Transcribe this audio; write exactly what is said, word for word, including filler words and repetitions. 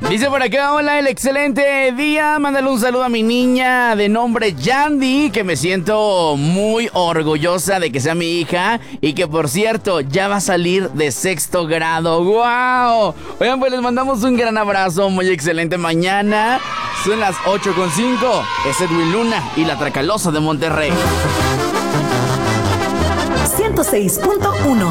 Dice por acá, hola, el excelente día. Mándale un saludo a mi niña de nombre Yandy, que me siento muy orgullosa de que sea mi hija y que, por cierto, ya va a salir de sexto grado. ¡Wow! Oigan, pues les mandamos un gran abrazo, muy excelente mañana. Son las ocho con cinco. Es Edwin Luna y la Tracalosa de Monterrey. ciento seis punto uno